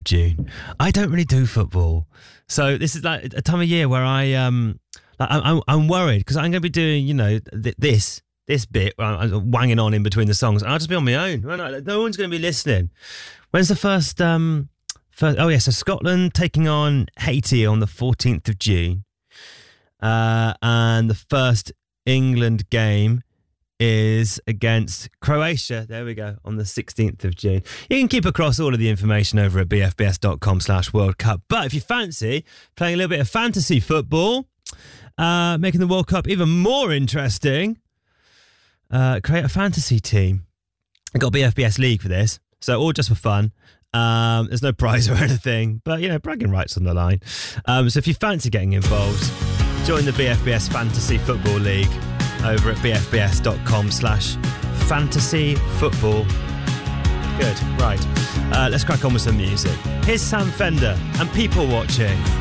June. I don't really do football. So this is like a time of year where I'm worried because I'm going to be doing, this bit where I'm wanging on in between the songs. And I'll just be on my own. No one's going to be listening. When's the first, so Scotland taking on Haiti on the 14th of June. And the first England game is against Croatia. There we go, on the 16th of June. You can keep across all of the information over at bfbs.com/World Cup. But if you fancy playing a little bit of fantasy football, making the World Cup even more interesting, create a fantasy team. I got BFBS League for this, so all just for fun. There's no prize or anything, but bragging rights on the line. So if you fancy getting involved, join the BFBS Fantasy Football League over at bfbs.com/fantasy football. Good, right. Let's crack on with some music. Here's Sam Fender and People Watching.